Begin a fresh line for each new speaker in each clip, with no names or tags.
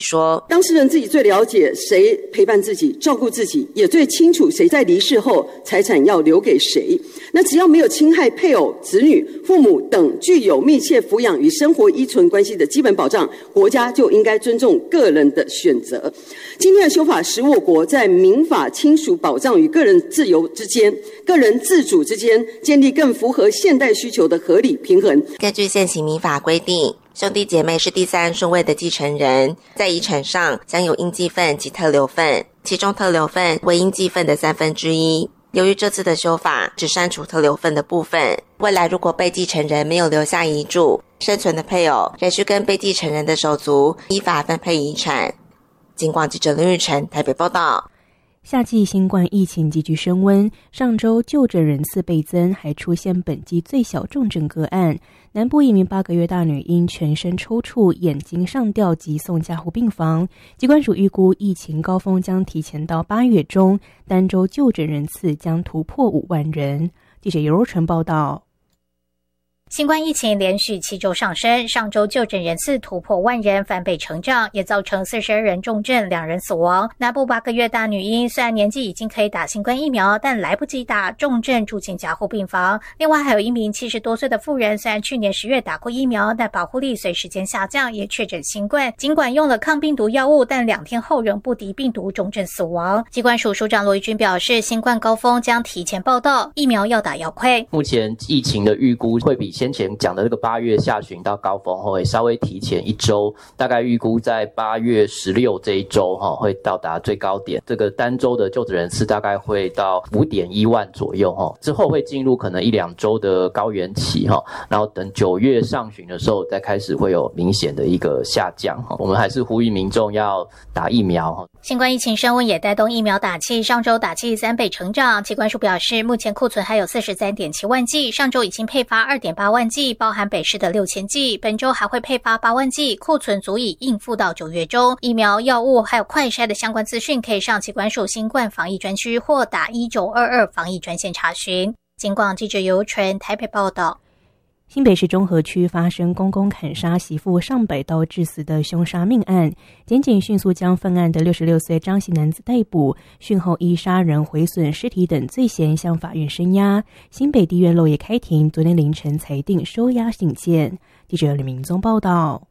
说，
当事人自己最了解谁陪伴自己、照顾自己，也最清楚谁在离世后财产要留给谁。那只要没有侵害配偶、子女、父母等具有密切抚养与生活依存关系的基本保障，国家就应该尊重个人的选择。今天的修法使我国在民法亲属保障与个人自由之间、个人自主之间建立更符合现代需求的合理平衡。
根据现行民法规定，兄弟姐妹是第三顺位的继承人，在遗产上将有应继分及特留份，其中特留份为应继分的1/3。由于这次的修法只删除特留份的部分，未来如果被继承人没有留下遗嘱，生存的配偶仍需跟被继承人的手足依法分配遗产。警广记者林玉成台北报道。
夏季新冠疫情急剧升温，上周就诊人次倍增，还出现本季最小重症个案。南部一名8个月大女婴全身抽搐、眼睛上吊，急送加护病房。疾管署预估疫情高峰将提前到8月中，单周就诊人次将突破5万人。记者尤若纯报道。
新冠疫情连续7周上升，上周就诊人次突破1万人，翻倍成长，也造成42人重症，2人死亡。南部8个月大女婴虽然年纪已经可以打新冠疫苗，但来不及打，重症住进加护病房。另外还有一名70多岁的妇人，虽然去年10月打过疫苗，但保护力随时间下降，也确诊新冠。尽管用了抗病毒药物，但2天后仍不敌病毒，重症死亡。疾管署署长罗一军表示，新冠高峰将提前报到，疫苗要打要快。
目前疫情的预估会比先前讲的这个8月下旬到高峰会稍微提前1周，大概预估在8月16这一周会到达最高点。这个单周的就诊人次大概会到5.1万左右，之后会进入可能1-2周的高原期，然后等9月上旬的时候再开始会有明显的一个下降。我们还是呼吁民众要打疫苗。
新冠疫情升温也带动疫苗打剂，上周打剂3倍成长。疾管署表示，目前库存还有43.7万剂，上周已经配发2.8万剂，包含北市的6000剂，本周还会配发8万剂，库存足以应付到9月中。疫苗、药物还有快筛的相关资讯，可以上疾管署新冠防疫专区或打1922防疫专线查询。警广记者尤纯台北报道。
新北市中和区发生公公砍杀媳妇上百刀致死的凶杀命案，检警迅速将犯案的66岁张姓男子逮捕，讯后依杀人、毁损尸体等罪嫌向法院声押。新北地院漏夜开庭，昨天凌晨裁定收押信件。记者李明宗报道。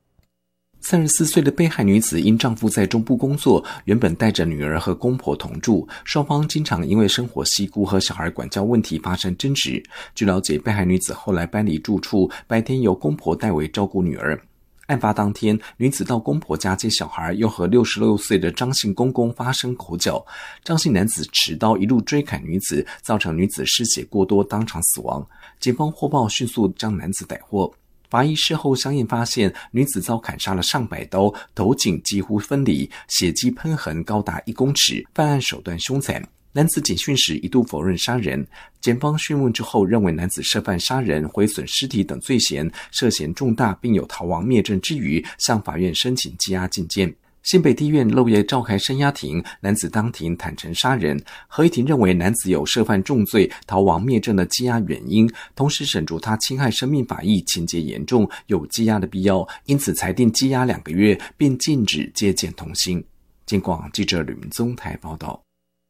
34岁的被害女子因丈夫在中部工作，原本带着女儿和公婆同住，双方经常因为生活习惯和小孩管教问题发生争执。据了解，被害女子后来搬离住处，白天由公婆代为照顾女儿。案发当天，女子到公婆家接小孩，又和66岁的张姓公公发生口角。张姓男子持刀一路追砍女子，造成女子失血过多，当场死亡。警方获报，迅速将男子逮获。法医事后相验发现，女子遭砍杀了上百刀，头颈几乎分离，血迹喷痕高达1公尺，犯案手段凶残。男子检讯时一度否认杀人，检方讯问之后认为男子涉犯杀人、毁损尸体等罪嫌，涉嫌重大，并有逃亡灭证之余，向法院申请羁押禁见。新北地院漏夜召开声押庭，男子当庭坦承杀人。合议庭认为男子有涉犯重罪、逃亡灭证的羁押原因，同时审酌他侵害生命法益情节严重，有羁押的必要，因此裁定羁押2个月，并禁止接见同行。警广记者吕明宗台报道。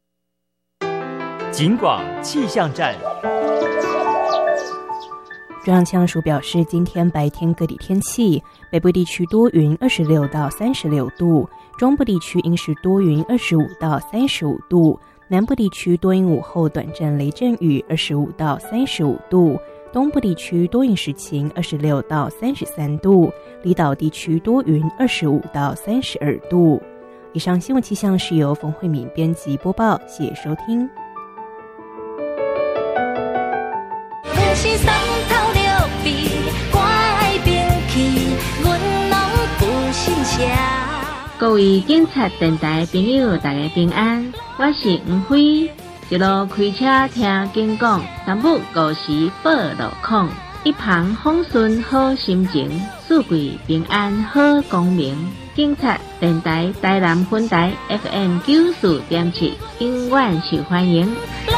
警广气象站。
中央气象署表示，今天白天各地天气，北部地区多云26到36度，中部地区阴时多云25到35度，南部地区多云午后短暂雷阵雨25到35度，东部地区多云时晴26到33度，离岛地区多云25到32度。以上新闻气象是由冯慧敏编辑播报，谢谢收听。
各位警察电台朋友，大家平安，我是黄辉，一路开车听警讲，南部故事报路况，一旁风顺好心情，四季平安好光明。警察电台台南分台 FM 94.7，永远受欢迎。